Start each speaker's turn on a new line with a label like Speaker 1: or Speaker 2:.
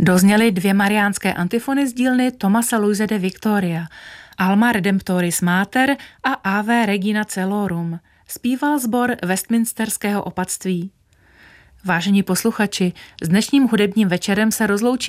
Speaker 1: Dozněly 2 mariánské antifony z dílny Thomasa Luise de Victoria, Alma Redemptoris Mater a Ave Regina Celorum. Zpíval sbor Westminsterského opatství. Vážení posluchači, s dnešním hudebním večerem se rozloučí